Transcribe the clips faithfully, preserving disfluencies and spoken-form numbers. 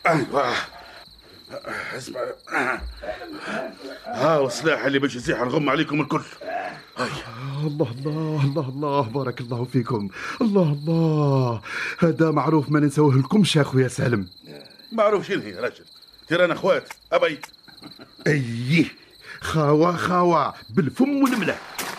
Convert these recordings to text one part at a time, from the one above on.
ايوه اسمع، ها والسلاح اللي باش يزيح نغم عليكم الكل. هاي. الله الله الله الله، بارك الله فيكم. الله الله، هذا معروف ما ننسوه لكمش يا اخويا سالم. معروف شنو يا رجل، ترانا اخوات ابي. ايه خاوة خاوة بالفم والملح.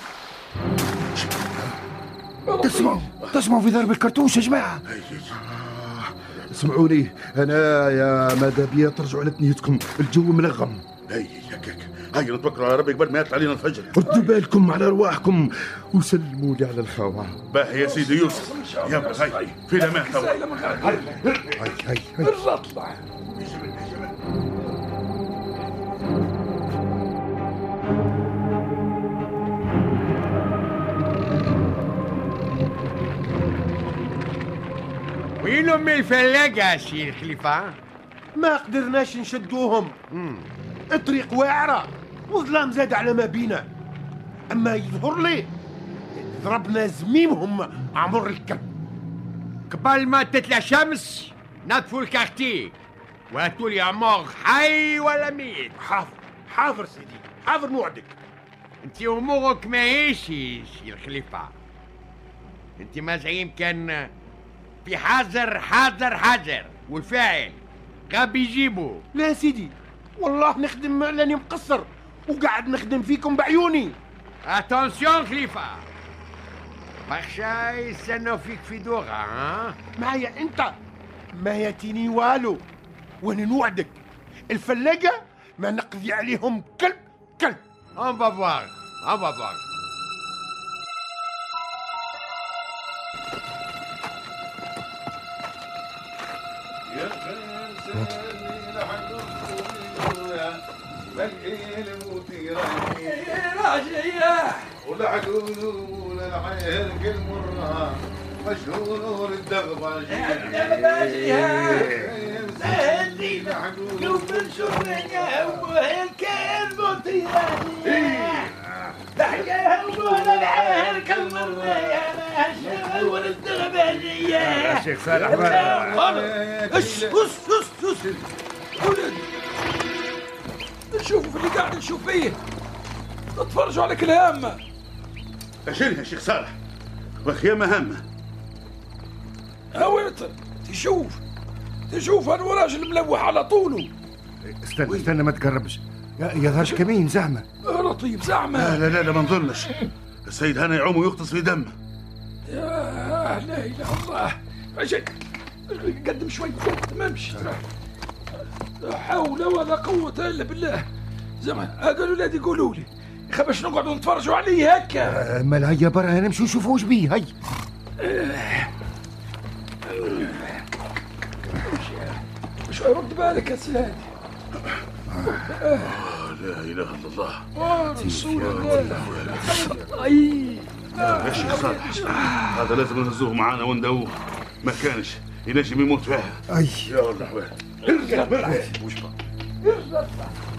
تسمعوا تسمعوا في ضرب الكرتوش يا جماعة. اسمعوني انا يا ماذا بيا ترجعوا على تنيتكم، الجو ملغم. هي هكاك، هيا نتوكلوا على ربي قبل ما يطلع علينا الفجر. ردوا بالكم على ارواحكم وسلموا لي على الخاوة. باهي يا سيدي يوسف، يلا هاي في الامان توا. هاي هاي هاي الرطلة. وين ام الفلاقة سي الخليفة؟ ما قدرناش نشدوهم. الطريق واعرة وظلام زاد على ما بينا، اما يظهر لي ضربنا زميمهم عمر الكلب. قبل ما تطلع شمس نطفوا الكارتي وهاتوا لي عمر حي ولا ميت. حاضر حاضر سيدي، حاضر نوعدك. انت امورك ماهيش سي الخليفة، انت ما زعيم كان في حذر حذر حذر، والفاعل غاب يجيبه. لا سيدي والله نخدم لاني مقصر وقاعد نخدم فيكم بعيوني. اتونسيون خليفة، بخشا يستنوا فيك في دورة. ها معايا انت ما ياتيني والو، وانا نوعدك الفلاقة ما نقضي عليهم كلب كلب. on va voir on va voir. والعقول العين كل مرة مشهور الدغباجية سهلي قلوب الشرقة وهالكلب وطيرانية تحيا ولا العين كل مرة يا مشهور الدغباجية. يا شيخ صالح اش اش اش اش نشوفوا في اللي قاعد نشوف فيه، نتفرجوا على كلام. اشيلها يا شيخ صالح، وخيامة هامة. ها وين تشوف تشوف هذا راجل ملوح على طوله. استنى استنى ما تقربش يا ظهرش كمين زعمة. لطيف زعمة. لا لا لا, لا ما نظنش، السيد هنا يعوم ويغطس في دمه. يا لا اله الا الله. اجل قدم شوي تمامش. لا حول ولا قوة الا بالله. زعما قالوا الولاد يقولوا لي خا باش نقعدوا نتفرجوا عليه هكا. مال هيا برا نمشوا نشوفوا واش بيه. هي مش يرد بالك يا سيدي. لا اله الا الله. رسول الله. اي يا شيخ صالح هذا لازم نهزوه معانا وندوه، ما كانش ينجم يموت فيها. اي يا الله حوال. ارجع بالعكس. ارجع